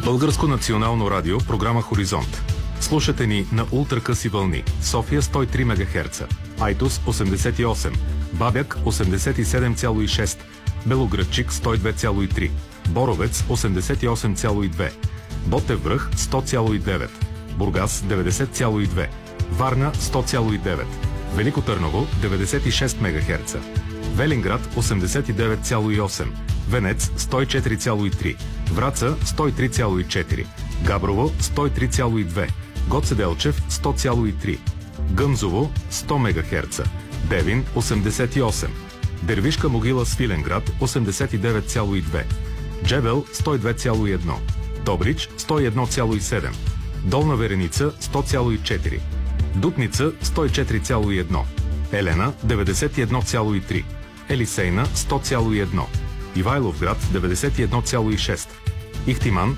Българско национално радио, програма Хоризонт. Слушате ни на ултракъси вълни. София 103 МГц, Айтос 88, Бабяк 87,6, Белоградчик 102,3, Боровец 88,2, Ботев връх 100,9, Бургас 90,2, Варна 100,9, Велико Търново 96 МГц, Велинград 89,8, Венец 104,3, Враца 103,4, Габрово 103,2, Гоце Делчев 100,3, Гъмзово 100 МГц, Девин 88, Дервишка могила Свиленград 89,2, Джебел 102,1, Добрич 101,7, Долна Вереница 100,4, Дупница 104,1, Елена 91,3, Елисейна 100,1, Ивайловград 91,6, Ихтиман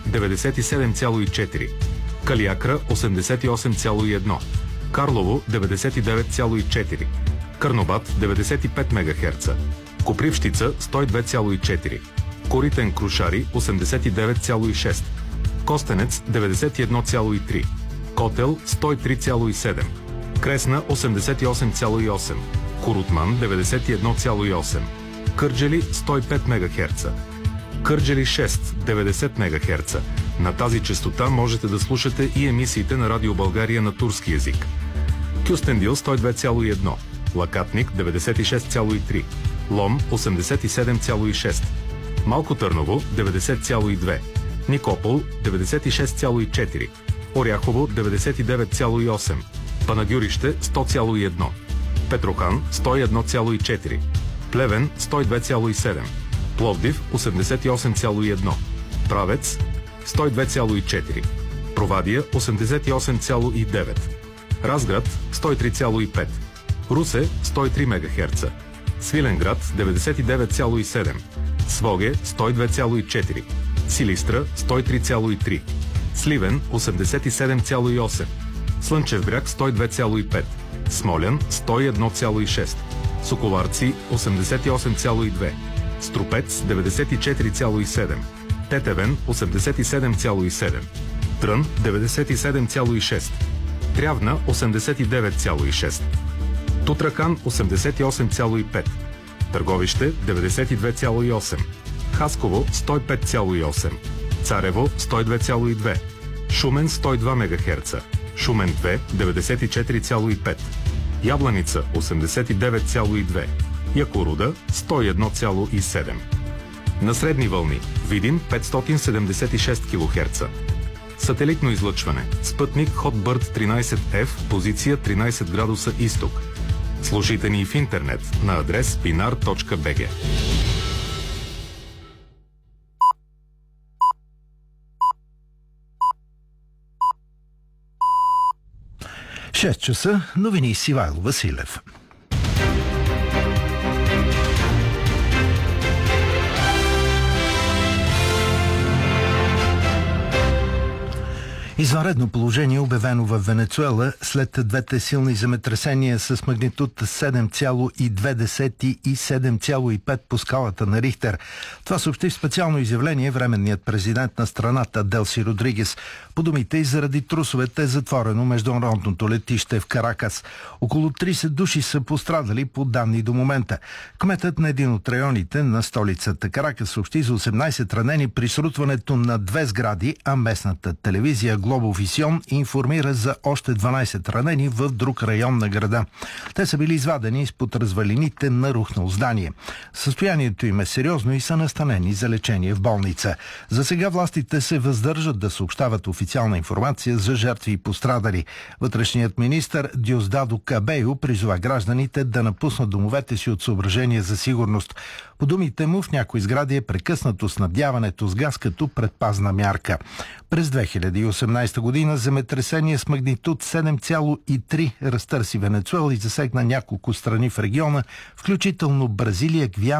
97,4, Калиакра 88,1, Карлово 99,4, Карнобат 95 МГц, Копривщица 102,4, Коритен Крушари 89,6, Костенец 91,3, Котел 103,7, Кресна 88,8, Корутман 91,8, Кърджали 105 МГц, Кърджали 6 90 МГц. На тази честота можете да слушате и емисиите на Радио България на турски език. Кюстендил 102,1, Лакатник 96,3, Лом 87,6, Малко Търново 90,2, Никопол 96,4, Оряхово 99,8, Панагюрище 100,1, Петрохан 101,4, Плевен 102,7, Пловдив 88,1, Правец 102,4, Провадия 88,9, Разград 103,5, Русе 103 МГц, Свиленград 99,7, Своге 102,4, Силистра 103,3, Сливен 87,8, Слънчев бряг 102,5, Смолян 101,6, Соколарци 88,2, Струпец 94,7, Тетевен 87,7, Трън 97,6, Трявна 89,6, Тутракан 88,5, Търговище 92,8, Хасково 105,8, Царево 102,2, Шумен 102 МГц, Шумен 2 94,5, Ябланица 89,2, Якоруда 101,7. На средни вълни Видин 576 кГц. Сателитно излъчване. Спътник Hotbird 13F, позиция 13 градуса изток. Слушайте ни в интернет на адрес pinar.bg. 6 часа, новини с Ивайло Василев. Извънредно положение обявено в Венецуела след двете силни земетресения с магнитуд 7,2 и 7,5 по скалата на Рихтер. Това съобщи в специално изявление временният президент на страната Делси Родригес. По думите и заради трусовете е затворено международното летище в Каракас. Около 30 души са пострадали по данни до момента. Кметът на един от районите на столицата Каракас съобщи за 18 ранени при срутването на две сгради, а местната телевизия Глобовисион информира за още 12 ранени в друг район на града. Те са били извадени изпод развалините на рухнало здание. Състоянието им е сериозно и са настанени за лечение в болница. За сега властите се въздържат да съобщават официална информация за жертви и пострадали. Вътрешният министър Диосдадо Кабейо призова гражданите да напуснат домовете си от съображения за сигурност. По думите му, в някои сгради е прекъснато снабдяването с газ като предпазна мярка. През 2018 година земетресение с магнитуд 7,3 разтърси Венецуела и засегна няколко страни в региона, включително Бразилия, Гвиана,